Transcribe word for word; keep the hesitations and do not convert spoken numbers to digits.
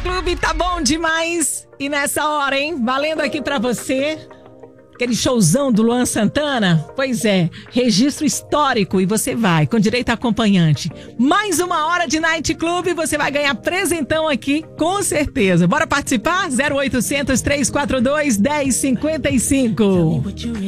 Clube tá bom demais. E nessa hora, hein? Valendo aqui pra você. Aquele showzão do Luan Santana? Pois é, registro histórico e você vai, com direito a acompanhante. Mais uma hora de Night Club e você vai ganhar presentão aqui, com certeza. Bora participar? zero oitocentos, três quatro dois, um zero cinco cinco.